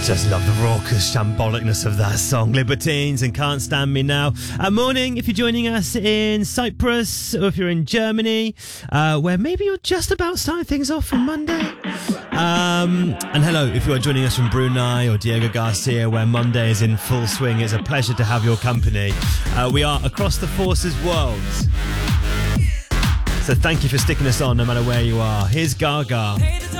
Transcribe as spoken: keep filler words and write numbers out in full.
Just love the raucous shambolicness of that song. Libertines and Can't Stand Me Now. Uh, morning if you're joining us in Cyprus, or if you're in Germany, uh, where maybe you're just about starting things off on Monday. Um, and hello if you are joining us from Brunei or Diego Garcia, where Monday is in full swing. It's a pleasure to have your company. Uh, we are across the Forces world. So thank you for sticking us on no matter where you are. Here's Gaga.